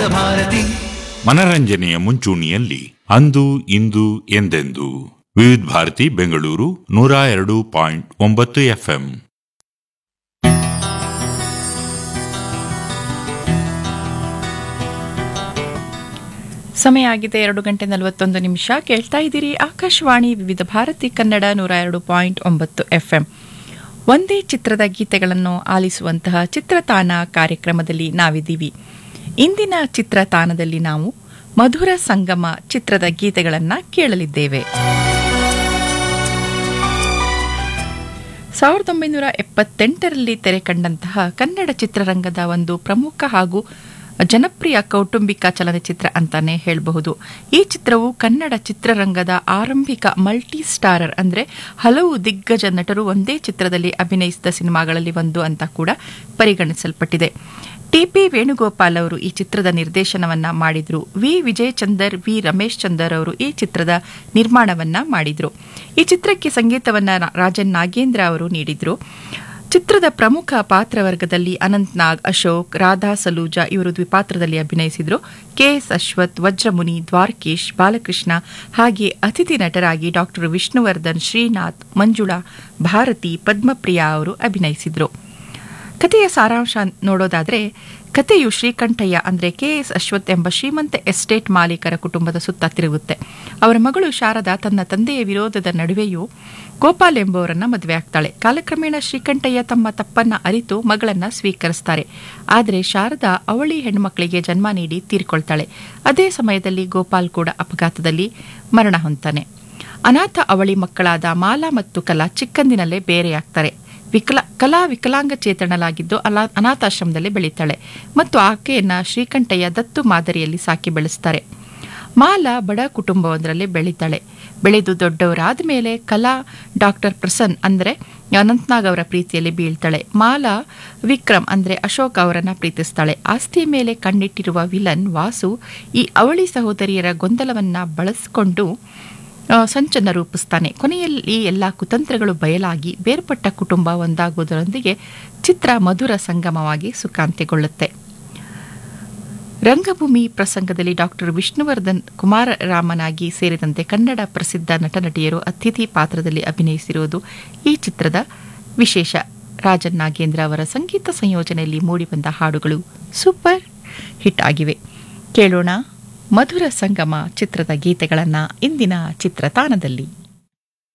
ಭಾರತಿ. ಮನರಂಜನೆಯ ಮುಂಚೂಣಿಯಲ್ಲಿ ಅಂದು ಇಂದು ಎಂದೆಂದು ವಿವಿಧ ಭಾರತಿ ಬೆಂಗಳೂರು 102.9 FM. ಸಮಯ ಆಗಿದೆ 2:41. ಕೇಳ್ತಾ ಇದ್ದೀರಿ ಆಕಾಶವಾಣಿ ವಿವಿಧ ಭಾರತಿ ಕನ್ನಡ 102.9 FM. ಒಂದೇ ಚಿತ್ರದ ಗೀತೆಗಳನ್ನು ಆಲಿಸುವಂತಹ ಚಿತ್ರತಾನ ಕಾರ್ಯಕ್ರಮದಲ್ಲಿ ನಾವಿದ್ದೀವಿ. ಇಂದಿನ ಚಿತ್ರತಾನದಲ್ಲಿ ನಾವು ಮಧುರ ಸಂಗಮ ಚಿತ್ರದ ಗೀತೆಗಳನ್ನು ಕೇಳಲಿದ್ದೇವೆ. 1978ರಲ್ಲಿ ತೆರೆ ಕಂಡಂತಹ ಕನ್ನಡ ಚಿತ್ರರಂಗದ ಒಂದು ಪ್ರಮುಖ ಹಾಗೂ ಜನಪ್ರಿಯ ಕೌಟುಂಬಿಕ ಚಲನಚಿತ್ರ ಅಂತಾನೆ ಹೇಳಬಹುದು. ಈ ಚಿತ್ರವು ಕನ್ನಡ ಚಿತ್ರರಂಗದ ಆರಂಭಿಕ ಮಲ್ಟಿ ಸ್ಟಾರರ್ ಅಂದರೆ ಹಲವು ದಿಗ್ಗಜ ನಟರು ಒಂದೇ ಚಿತ್ರದಲ್ಲಿ ಅಭಿನಯಿಸಿದ ಸಿನಿಮಾಗಳಲ್ಲಿ ಒಂದು ಅಂತ ಕೂಡ ಪರಿಗಣಿಸಲ್ಪಟ್ಟಿದೆ. ಟಿ.ಪಿ. ವೇಣುಗೋಪಾಲ್ ಅವರು ಈ ಚಿತ್ರದ ನಿರ್ದೇಶನವನ್ನ ಮಾಡಿದ್ರು. ವಿ. ವಿಜಯ್ ಚಂದರ್, ವಿ. ರಮೇಶ್ ಚಂದರ್ ಅವರು ಈ ಚಿತ್ರದ ನಿರ್ಮಾಣವನ್ನ ಮಾಡಿದ್ರು. ಈ ಚಿತ್ರಕ್ಕೆ ಸಂಗೀತವನ್ನ ರಾಜನ್ ನಾಗೇಂದ್ರ ಅವರು ನೀಡಿದ್ರು. ಚಿತ್ರದ ಪ್ರಮುಖ ಪಾತ್ರವರ್ಗದಲ್ಲಿ ಅನಂತ್ ನಾಗ್, ಅಶೋಕ್, ರಾಧಾ ಸಲೂಜಾ ಇವರು ದ್ವಿಪಾತ್ರದಲ್ಲಿ ಅಭಿನಯಿಸಿದ್ರು. ಕೆ.ಎಸ್. ಅಶ್ವಥ್, ವಜ್ರಮುನಿ, ದ್ವಾರಕೀಶ್, ಬಾಲಕೃಷ್ಣ ಹಾಗೆ ಅತಿಥಿ ನಟರಾಗಿ ಡಾಕ್ಟರ್ ವಿಷ್ಣುವರ್ಧನ್, ಶ್ರೀನಾಥ್, ಮಂಜುಳಾ, ಭಾರತಿ, ಪದ್ಮಪ್ರಿಯಾ ಅವರು ಅಭಿನಯಿಸಿದ್ರು. ಕಥೆಯ ಸಾರಾಂಶ ನೋಡೋದಾದ್ರೆ, ಕಥೆಯು ಶ್ರೀಕಂಠಯ್ಯ ಅಂದರೆ ಕೆ.ಎಸ್. ಅಶ್ವಥ್ ಎಂಬ ಶ್ರೀಮಂತ ಎಸ್ಟೇಟ್ ಮಾಲೀಕರ ಕುಟುಂಬದ ಸುತ್ತ ತಿರುಗುತ್ತೆ. ಅವರ ಮಗಳು ಶಾರದಾ ತನ್ನ ತಂದೆಯ ವಿರೋಧದ ನಡುವೆಯೂ ಗೋಪಾಲ್ ಎಂಬುವರನ್ನ ಮದುವೆ ಆಗ್ತಾಳೆ. ಕಾಲಕ್ರಮೇಣ ಶ್ರೀಕಂಠಯ್ಯ ತಮ್ಮ ತಪ್ಪನ್ನ ಅರಿತು ಮಗಳನ್ನ ಸ್ವೀಕರಿಸ್ತಾರೆ. ಆದರೆ ಶಾರದಾ ಅವಳಿ ಹೆಣ್ಮಕ್ಳಿಗೆ ಜನ್ಮ ನೀಡಿ ತೀರ್ಕೊಳ್ತಾಳೆ. ಅದೇ ಸಮಯದಲ್ಲಿ ಗೋಪಾಲ್ ಕೂಡ ಅಪಘಾತದಲ್ಲಿ ಮರಣ ಹೊಂತಾನೆ. ಅನಾಥ ಅವಳಿ ಮಕ್ಕಳಾದ ಮಾಲಾ ಮತ್ತು ಕಲಾ ಚಿಕ್ಕಂದಿನಲ್ಲೇ ಬೇರೆಯಾಗ್ತಾರೆ. ಕಲಾ ವಿಕಲಾಂಗಚೇತನಲಾಗಿದ್ದು ಅನಾಥಾಶ್ರಮದಲ್ಲಿ ಬೆಳೀತಾಳೆ ಮತ್ತು ಆಕೆಯನ್ನ ಶ್ರೀಕಂಠಯ್ಯ ದತ್ತು ಮಾದರಿಯಲ್ಲಿ ಸಾಕಿ ಬೆಳೆಸ್ತಾರೆ. ಮಾಲಾ ಬಡ ಕುಟುಂಬವೊಂದರಲ್ಲಿ ಬೆಳೀತಾಳೆ. ಬೆಳೆದು ದೊಡ್ಡವರಾದ ಮೇಲೆ ಕಲಾ ಡಾಕ್ಟರ್ ಪ್ರಸನ್ ಅಂದರೆ ಅನಂತ್ನಾಗ್ ಅವರ ಪ್ರೀತಿಯಲ್ಲಿ ಬೀಳ್ತಾಳೆ. ಮಾಲಾ ವಿಕ್ರಮ್ ಅಂದರೆ ಅಶೋಕ್ ಅವರನ್ನ ಪ್ರೀತಿಸ್ತಾಳೆ. ಆಸ್ತಿ ಮೇಲೆ ಕಣ್ಣಿಟ್ಟಿರುವ ವಿಲನ್ ವಾಸು ಈ ಅವಳಿ ಸಹೋದರಿಯರ ಗೊಂದಲವನ್ನ ಬಳಸಿಕೊಂಡು ಸಂಚನ್ನ ರೂಪಿಸ್ತಾನೆ. ಕೊನೆಯಲ್ಲಿ ಎಲ್ಲ ಕುತಂತ್ರಗಳು ಬಯಲಾಗಿ ಬೇರ್ಪಟ್ಟ ಕುಟುಂಬ ಒಂದಾಗುವುದರೊಂದಿಗೆ ಚಿತ್ರ ಮಧುರ ಸಂಗಮವಾಗಿ ಸುಖಾಂತ್ಯಗೊಳ್ಳುತ್ತೆ. ರಂಗಭೂಮಿ ಪ್ರಸಂಗದಲ್ಲಿ ಡಾಕ್ಟರ್ ವಿಷ್ಣುವರ್ಧನ್ ಕುಮಾರರಾಮನಾಗಿ ಸೇರಿದಂತೆ ಕನ್ನಡ ಪ್ರಸಿದ್ಧ ನಟನಟಿಯರು ಅತಿಥಿ ಪಾತ್ರದಲ್ಲಿ ಅಭಿನಯಿಸಿರುವುದು ಈ ಚಿತ್ರದ ವಿಶೇಷ. ರಾಜನ್ ನಾಗೇಂದ್ರ ಅವರ ಸಂಗೀತ ಸಂಯೋಜನೆಯಲ್ಲಿ ಮೂಡಿಬಂದ ಹಾಡುಗಳು ಸೂಪರ್ ಹಿಟ್ ಆಗಿವೆ. ಕೇಳೋಣ ಮಧುರ ಸಂಗಮ ಚಿತ್ರದ ಗೀತೆಗಳನ್ನು ಇಂದಿನ ಚಿತ್ರತಾನದಲ್ಲಿ.